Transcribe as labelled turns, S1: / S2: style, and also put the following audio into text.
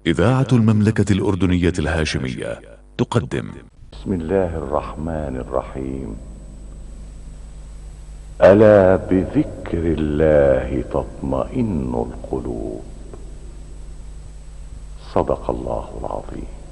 S1: إذاعة المملكة الأردنية الهاشمية تقدم.
S2: بسم الله الرحمن الرحيم. ألا بذكر الله تطمئن القلوب. صدق الله العظيم.